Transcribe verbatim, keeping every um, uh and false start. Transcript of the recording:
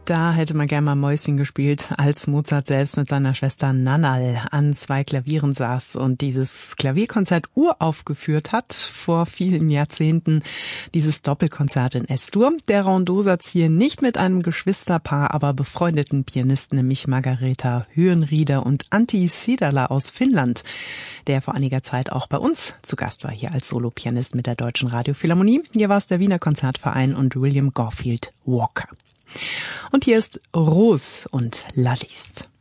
Da hätte man gerne mal Mäuschen gespielt, als Mozart selbst mit seiner Schwester Nannal an zwei Klavieren saß und dieses Klavierkonzert uraufgeführt hat vor vielen Jahrzehnten. Dieses Doppelkonzert in S-Dur. Der Rondeau-Satz hier nicht mit einem Geschwisterpaar, aber befreundeten Pianisten, nämlich Margareta Höhenrieder und Antti Siedala aus Finnland, der vor einiger Zeit auch bei uns zu Gast war, hier als Solopianist mit der Deutschen Radiophilharmonie. Hier war es der Wiener Konzertverein und William Garfield Walker. Und hier ist Rose und Lallis.